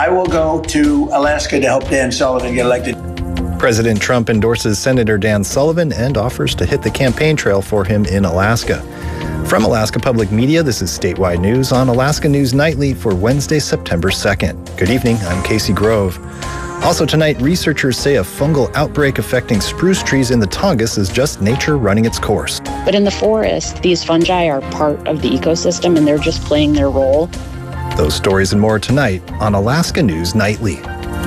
I will go to Alaska to help Dan Sullivan get elected. President Trump endorses Senator Dan Sullivan and offers to hit the campaign trail for him in Alaska. From Alaska Public Media, this is Statewide News on Alaska News Nightly for Wednesday, September 2nd. Good evening, I'm Casey Grove. Also tonight, researchers say a fungal outbreak affecting spruce trees in the Tongass is just nature running its course. But in the forest, these fungi are part of the ecosystem and they're just playing their role. Those stories and more tonight on Alaska News Nightly.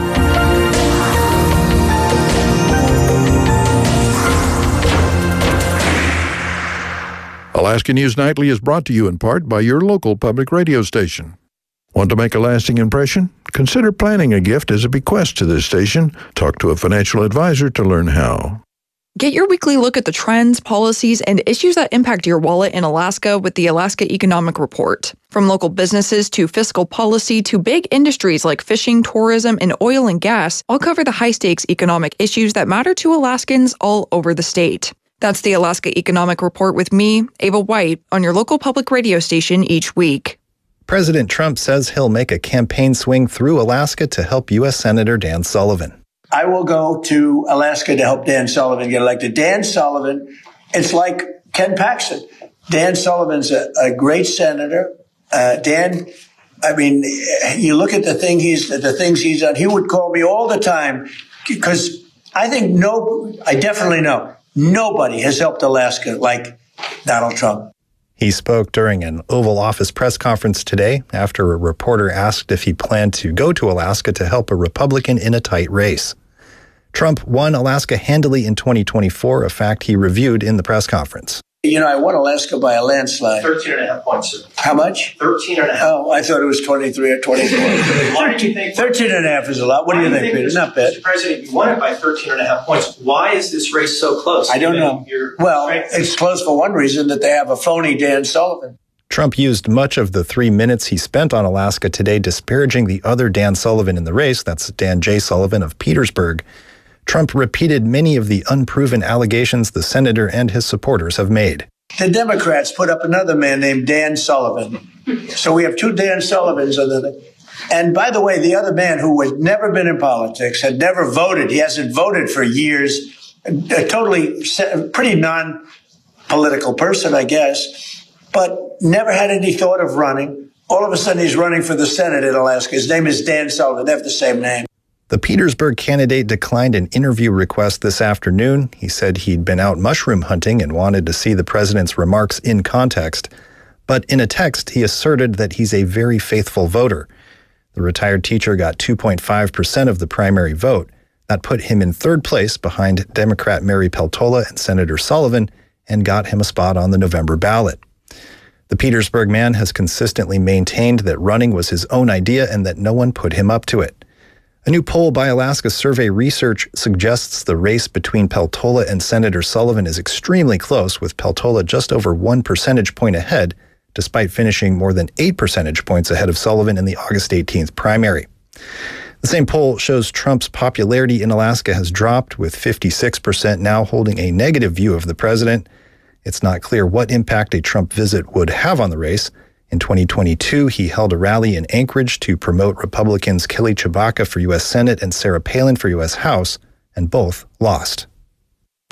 Alaska News Nightly is brought to you in part by your local public radio station. Want to make a lasting impression? Consider planning a gift as a bequest to this station. Talk to a financial advisor to learn how. Get your weekly look at the trends, policies, and issues that impact your wallet in Alaska with the Alaska Economic Report. From local businesses to fiscal policy to big industries like fishing, tourism, and oil and gas, I'll cover the high-stakes economic issues that matter to Alaskans all over the state. That's the Alaska Economic Report with me, Ava White, on your local public radio station each week. President Trump says he'll make a campaign swing through Alaska to help U.S. Senator Dan Sullivan. I will go to Alaska to help Dan Sullivan get elected. Dan Sullivan, it's like Ken Paxton. Dan Sullivan's a great senator. Dan, I mean, you look at the things he's done. He would call me all the time because I definitely know nobody has helped Alaska like Donald Trump. He spoke during an Oval Office press conference today after a reporter asked if he planned to go to Alaska to help a Republican in a tight race. Trump won Alaska handily in 2024, a fact he reviewed in the press conference. You know, I won Alaska by a landslide. 13.5 points, sir. How much? 13.5. Oh, I thought it was 23 or 24. Why did you think 13.5 is a lot. What do you think, Peter? Not bad. Mr. President, you won it by 13.5 points. Why is this race so close? I don't know. Well, it's close for one reason, that they have a phony Dan Sullivan. Trump used much of the 3 minutes he spent on Alaska today disparaging the other Dan Sullivan in the race. That's Dan J. Sullivan of Petersburg. Trump repeated many of the unproven allegations the senator and his supporters have made. The Democrats put up another man named Dan Sullivan. So we have two Dan Sullivans. And by the way, the other man who had never been in politics, had never voted, he hasn't voted for years, pretty non-political person, I guess, but never had any thought of running. All of a sudden, he's running for the Senate in Alaska. His name is Dan Sullivan. They have the same name. The Petersburg candidate declined an interview request this afternoon. He said he'd been out mushroom hunting and wanted to see the president's remarks in context. But in a text, he asserted that he's a very faithful voter. The retired teacher got 2.5% of the primary vote. That put him in third place behind Democrat Mary Peltola and Senator Sullivan and got him a spot on the November ballot. The Petersburg man has consistently maintained that running was his own idea and that no one put him up to it. A new poll by Alaska Survey Research suggests the race between Peltola and Senator Sullivan is extremely close, with Peltola just over 1 percentage point ahead, despite finishing more than 8 percentage points ahead of Sullivan in the August 18th primary. The same poll shows Trump's popularity in Alaska has dropped, with 56% now holding a negative view of the president. It's not clear what impact a Trump visit would have on the race. In 2022, he held a rally in Anchorage to promote Republicans Kelly Tshibaka for U.S. Senate and Sarah Palin for U.S. House, and both lost.